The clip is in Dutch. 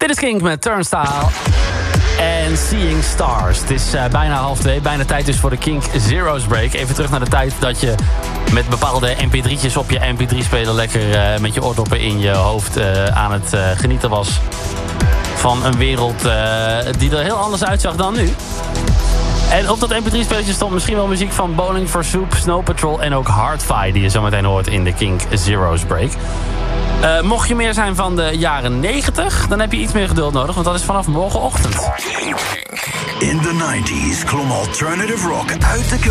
Dit is Kink met Turnstile en Seeing Stars. Het is bijna 1:30, bijna tijd dus voor de Kink Zero's Break. Even terug naar de tijd dat je met bepaalde mp3'tjes op je mp3-speler... lekker met je oordoppen in je hoofd aan het genieten was... van een wereld die er heel anders uitzag dan nu. En op dat mp3-spelletje stond misschien wel muziek van Bowling for Soup, Snow Patrol en ook Hardfi... die je zo meteen hoort in de Kink Zero's Break. Mocht je meer zijn van de jaren 90, dan heb je iets meer geduld nodig... want dat is vanaf morgenochtend. In the 90s klom alternative rock uit de